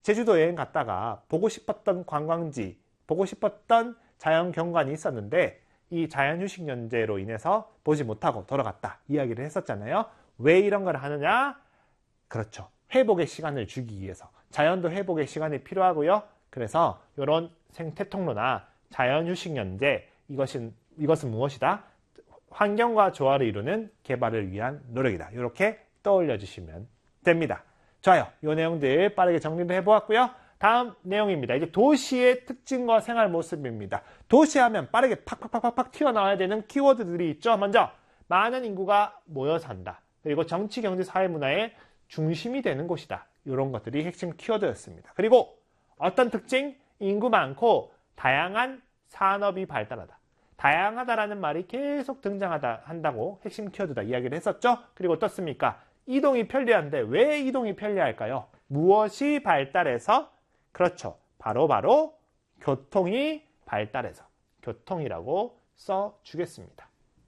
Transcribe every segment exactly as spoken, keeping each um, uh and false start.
제주도 여행 갔다가 보고 싶었던 관광지, 보고 싶었던 자연 경관이 있었는데 이 자연휴식연재로 인해서 보지 못하고 돌아갔다 이야기를 했었잖아요. 왜 이런 걸 하느냐? 그렇죠. 회복의 시간을 주기 위해서. 자연도 회복의 시간이 필요하고요. 그래서 이런 생태통로나 자연휴식연재, 이것은, 이것은 무엇이다? 환경과 조화를 이루는 개발을 위한 노력이다. 이렇게 떠올려 주시면 됩니다. 좋아요. 이 내용들 빠르게 정리를 해보았고요. 다음 내용입니다. 이제 도시의 특징과 생활 모습입니다. 도시하면 빠르게 팍팍팍팍 튀어나와야 되는 키워드들이 있죠. 먼저 많은 인구가 모여 산다. 그리고 정치, 경제, 사회, 문화의 중심이 되는 곳이다. 이런 것들이 핵심 키워드였습니다. 그리고 어떤 특징? 인구 많고 다양한 산업이 발달하다. 다양하다라는 말이 계속 등장하다 한다고 핵심 키워드다 이야기를 했었죠. 그리고 어떻습니까? 이동이 편리한데 왜 이동이 편리할까요? 무엇이 발달해서? 그렇죠. 바로바로 바로 교통이 발달해서. 교통이라고 써주겠습니다.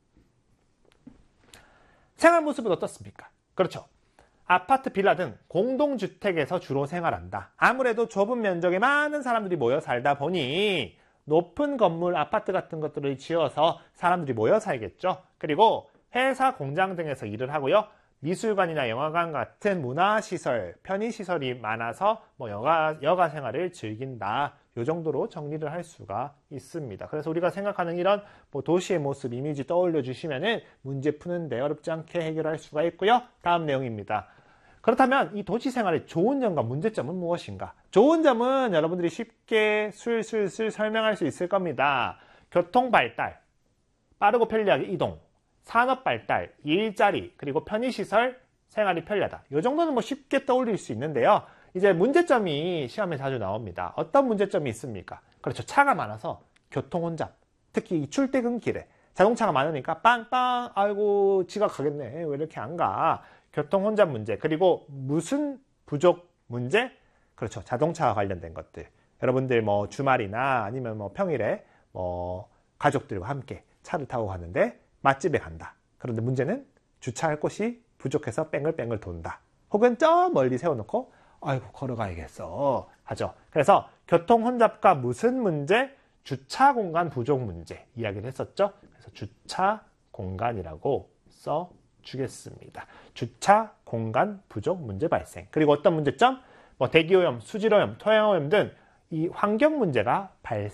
생활 모습은 어떻습니까? 그렇죠. 아파트, 빌라 등 공동주택에서 주로 생활한다. 아무래도 좁은 면적에 많은 사람들이 모여 살다 보니 높은 건물, 아파트 같은 것들을 지어서 사람들이 모여 살겠죠. 그리고 회사, 공장 등에서 일을 하고요. 미술관이나 영화관 같은 문화시설, 편의시설이 많아서 뭐 여가, 여가 생활을 즐긴다. 이 정도로 정리를 할 수가 있습니다. 그래서 우리가 생각하는 이런 뭐 도시의 모습, 이미지 떠올려 주시면은 문제 푸는데 어렵지 않게 해결할 수가 있고요. 다음 내용입니다. 그렇다면 이 도시 생활의 좋은 점과 문제점은 무엇인가? 좋은 점은 여러분들이 쉽게 술술술 설명할 수 있을 겁니다. 교통 발달, 빠르고 편리하게 이동, 산업 발달, 일자리, 그리고 편의시설, 생활이 편리하다. 이 정도는 뭐 쉽게 떠올릴 수 있는데요. 이제 문제점이 시험에 자주 나옵니다. 어떤 문제점이 있습니까? 그렇죠. 차가 많아서 교통 혼잡. 특히 출퇴근길에 자동차가 많으니까 빵빵, 아이고 지각하겠네. 왜 이렇게 안 가? 교통 혼잡 문제. 그리고 무슨 부족 문제? 그렇죠. 자동차와 관련된 것들. 여러분들 뭐 주말이나 아니면 뭐 평일에 뭐 가족들과 함께 차를 타고 가는데 맛집에 간다. 그런데 문제는 주차할 곳이 부족해서 뺑글뺑글 돈다. 혹은 저 멀리 세워놓고 아이고 걸어가야겠어 하죠. 그래서 교통 혼잡과 무슨 문제? 주차 공간 부족 문제 이야기를 했었죠. 그래서 주차 공간이라고 써주겠습니다. 주차 공간 부족 문제 발생. 그리고 어떤 문제점? 뭐 대기오염, 수질오염, 토양오염 등 이 환경 문제가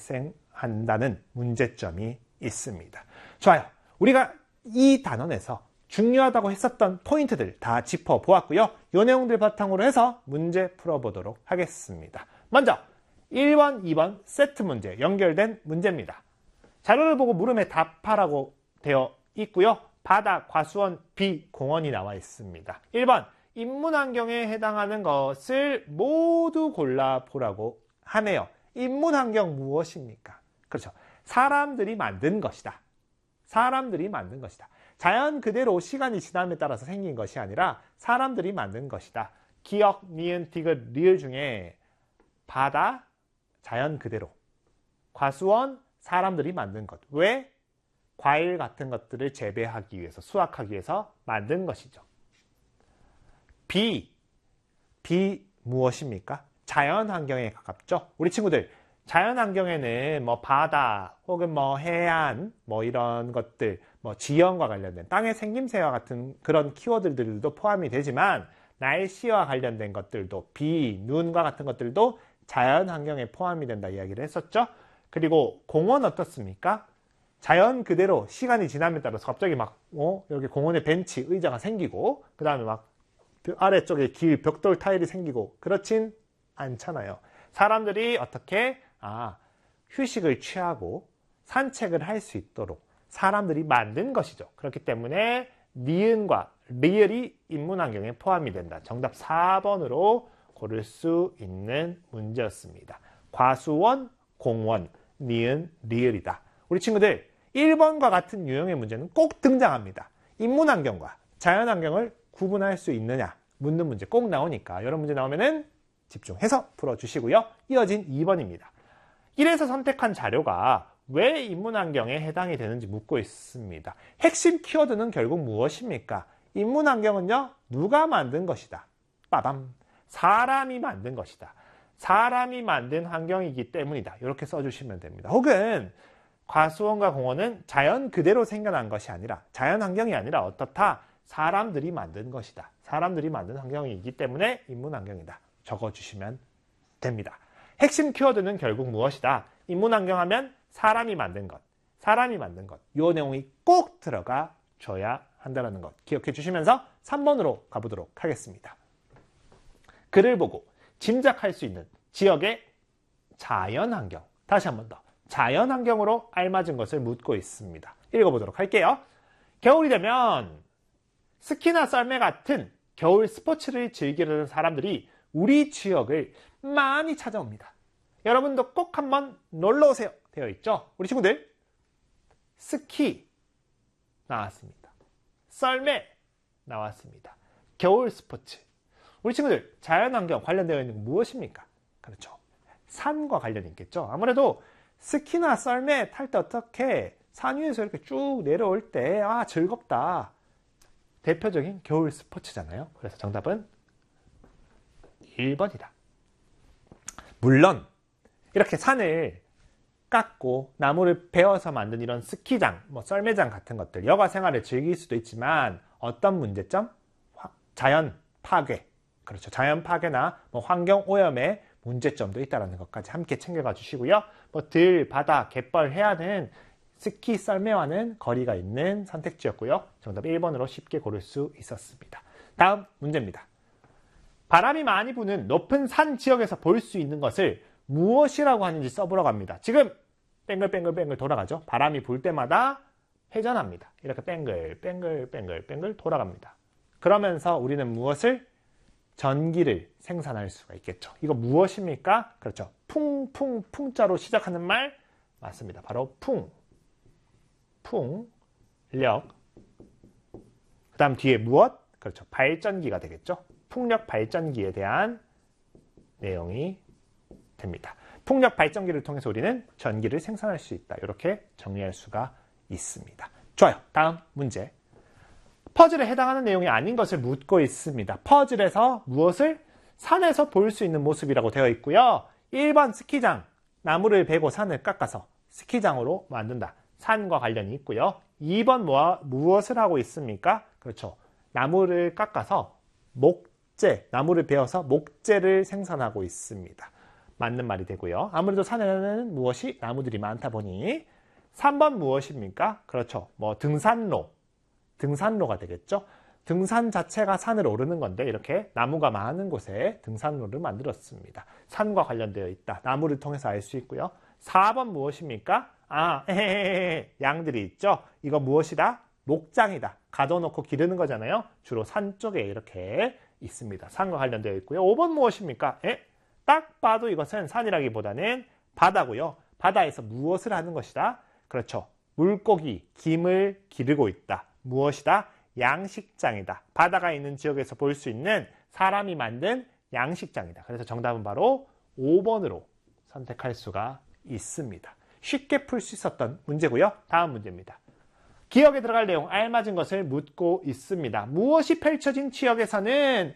발생한다는 문제점이 있습니다. 좋아요. 우리가 이 단원에서 중요하다고 했었던 포인트들 다 짚어보았고요. 이 내용들 바탕으로 해서 문제 풀어보도록 하겠습니다. 먼저 일 번, 이 번 세트 문제 연결된 문제입니다. 자료를 보고 물음에 답하라고 되어 있고요. 바다, 과수원, 비, 공원이 나와 있습니다. 일 번 인문환경에 해당하는 것을 모두 골라보라고 하네요. 인문환경 무엇입니까? 그렇죠. 사람들이 만든 것이다. 사람들이 만든 것이다. 자연 그대로 시간이 지남에 따라서 생긴 것이 아니라 사람들이 만든 것이다. 기역, 니은, 디귿, 리을 중에 바다, 자연 그대로. 과수원, 사람들이 만든 것. 왜? 과일 같은 것들을 재배하기 위해서, 수확하기 위해서 만든 것이죠. 비, 비 무엇입니까? 자연환경에 가깝죠. 우리 친구들 자연환경에는 뭐 바다 혹은 뭐 해안 뭐 이런 것들 뭐 지형과 관련된 땅의 생김새와 같은 그런 키워드들도 포함이 되지만 날씨와 관련된 것들도 비, 눈과 같은 것들도 자연환경에 포함이 된다 이야기를 했었죠. 그리고 공원 어떻습니까? 자연 그대로 시간이 지남에 따라서 갑자기 막 어, 여기 공원에 벤치, 의자가 생기고 그 다음에 막 아래쪽에 길, 벽돌 타일이 생기고 그렇진 않잖아요. 사람들이 어떻게 아 휴식을 취하고 산책을 할 수 있도록 사람들이 만든 것이죠. 그렇기 때문에 니은과 리을이 인문환경에 포함이 된다. 정답 사 번으로 고를 수 있는 문제였습니다. 과수원, 공원, 니은, 리을이다. 우리 친구들 일 번과 같은 유형의 문제는 꼭 등장합니다. 인문환경과 자연환경을 구분할 수 있느냐 묻는 문제 꼭 나오니까 이런 문제 나오면은 집중해서 풀어주시고요. 이어진 이 번입니다. 일에서 선택한 자료가 왜 인문환경에 해당이 되는지 묻고 있습니다. 핵심 키워드는 결국 무엇입니까? 인문환경은요, 누가 만든 것이다. 빠밤. 사람이 만든 것이다. 사람이 만든 환경이기 때문이다. 이렇게 써주시면 됩니다. 혹은 과수원과 공원은 자연 그대로 생겨난 것이 아니라, 자연 환경이 아니라 어떻다? 사람들이 만든 것이다. 사람들이 만든 환경이기 때문에 인문 환경이다. 적어주시면 됩니다. 핵심 키워드는 결국 무엇이다? 인문 환경 하면 사람이 만든 것, 사람이 만든 것. 이 내용이 꼭 들어가 줘야 한다는 것 기억해 주시면서 삼 번으로 가보도록 하겠습니다. 글을 보고 짐작할 수 있는 지역의 자연 환경. 다시 한 번 더. 자연 환경으로 알맞은 것을 묻고 있습니다. 읽어보도록 할게요. 겨울이 되면 스키나 썰매 같은 겨울 스포츠를 즐기려는 사람들이 우리 지역을 많이 찾아옵니다. 여러분도 꼭 한번 놀러 오세요. 되어 있죠? 우리 친구들, 스키 나왔습니다. 썰매 나왔습니다. 겨울 스포츠. 우리 친구들, 자연환경 관련되어 있는 건 무엇입니까? 그렇죠. 산과 관련이 있겠죠. 아무래도 스키나 썰매 탈 때 어떻게 산 위에서 이렇게 쭉 내려올 때, 아, 즐겁다. 대표적인 겨울 스포츠잖아요. 그래서 정답은 일 번이다. 물론 이렇게 산을 깎고 나무를 베어서 만든 이런 스키장, 뭐 썰매장 같은 것들, 여가 생활을 즐길 수도 있지만 어떤 문제점? 자연 파괴. 그렇죠. 자연 파괴나 뭐 환경 오염의 문제점도 있다는 것까지 함께 챙겨가 주시고요. 뭐 들, 바다, 갯벌, 해안은 스키, 썰매와는 거리가 있는 선택지였고요. 정답 일 번으로 쉽게 고를 수 있었습니다. 다음 문제입니다. 바람이 많이 부는 높은 산 지역에서 볼 수 있는 것을 무엇이라고 하는지 써보라고 합니다. 지금 뱅글뱅글뱅글 돌아가죠. 바람이 불 때마다 회전합니다. 이렇게 뱅글, 뱅글, 뱅글, 뱅글 돌아갑니다. 그러면서 우리는 무엇을? 전기를 생산할 수가 있겠죠. 이거 무엇입니까? 그렇죠. 풍, 풍, 풍자로 시작하는 말 맞습니다. 바로 풍, 풍력. 그 다음 뒤에 무엇? 그렇죠. 발전기가 되겠죠. 풍력 발전기에 대한 내용이 됩니다. 풍력 발전기를 통해서 우리는 전기를 생산할 수 있다. 이렇게 정리할 수가 있습니다. 좋아요. 다음 문제. 퍼즐에 해당하는 내용이 아닌 것을 묻고 있습니다. 퍼즐에서 무엇을? 산에서 볼 수 있는 모습이라고 되어 있고요. 일 번 스키장, 나무를 베고 산을 깎아서 스키장으로 만든다. 산과 관련이 있고요. 이 번 뭐, 무엇을 하고 있습니까? 그렇죠. 나무를 깎아서 목재, 나무를 베어서 목재를 생산하고 있습니다. 맞는 말이 되고요. 아무래도 산에는 무엇이? 나무들이 많다 보니. 삼 번 무엇입니까? 그렇죠. 뭐 등산로, 등산로가 되겠죠. 등산 자체가 산을 오르는 건데 이렇게 나무가 많은 곳에 등산로를 만들었습니다. 산과 관련되어 있다. 나무를 통해서 알 수 있고요. 사 번 무엇입니까? 아, 에헤헤헤, 양들이 있죠. 이거 무엇이다? 목장이다. 가둬놓고 기르는 거잖아요. 주로 산 쪽에 이렇게 있습니다. 산과 관련되어 있고요. 오 번 무엇입니까? 에? 딱 봐도 이것은 산이라기보다는 바다고요. 바다에서 무엇을 하는 것이다? 그렇죠. 물고기, 김을 기르고 있다. 무엇이다? 양식장이다. 바다가 있는 지역에서 볼 수 있는 사람이 만든 양식장이다. 그래서 정답은 바로 오 번으로 선택할 수가 있습니다. 쉽게 풀 수 있었던 문제고요. 다음 문제입니다. 기억에 들어갈 내용 알맞은 것을 묻고 있습니다. 무엇이 펼쳐진 지역에서는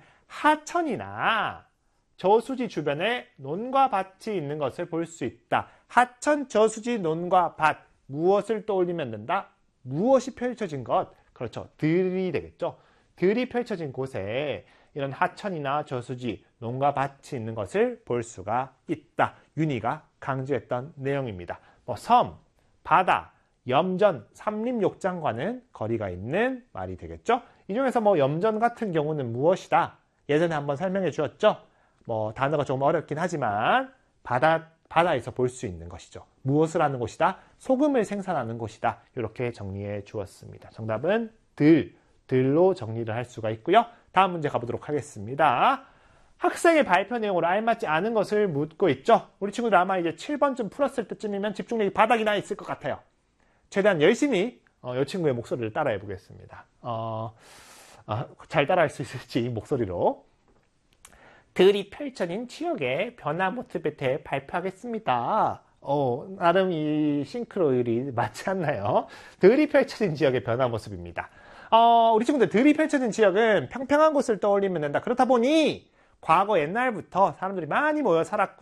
하천이나 저수지 주변에 논과 밭이 있는 것을 볼 수 있다. 하천, 저수지, 논과 밭. 무엇을 떠올리면 된다? 무엇이 펼쳐진 것? 그렇죠. 들이 되겠죠. 들이 펼쳐진 곳에 이런 하천이나 저수지, 논과 밭이 있는 것을 볼 수가 있다. 윤희가 강조했던 내용입니다. 뭐 섬, 바다, 염전, 삼림욕장과는 거리가 있는 말이 되겠죠. 이 중에서 뭐 염전 같은 경우는 무엇이다? 예전에 한번 설명해 주었죠. 뭐 단어가 조금 어렵긴 하지만 바다, 바다에서 볼 수 있는 것이죠. 무엇을 하는 곳이다? 소금을 생산하는 곳이다. 이렇게 정리해 주었습니다. 정답은 들, 들로 정리를 할 수가 있고요. 다음 문제 가보도록 하겠습니다. 학생의 발표 내용으로 알맞지 않은 것을 묻고 있죠. 우리 친구들 아마 이제 칠 번쯤 풀었을 때쯤이면 집중력이 바닥이 나 있을 것 같아요. 최대한 열심히 어, 이 친구의 목소리를 따라해 보겠습니다. 어, 어, 잘 따라할 수 있을지 목소리로. 들이 펼쳐진 지역의 변화 모습에 대해 발표하겠습니다. 어, 나름 이 싱크로율이 맞지 않나요? 들이 펼쳐진 지역의 변화 모습입니다. 어, 우리 친구들 들이 펼쳐진 지역은 평평한 곳을 떠올리면 된다. 그렇다 보니 과거 옛날부터 사람들이 많이 모여 살았고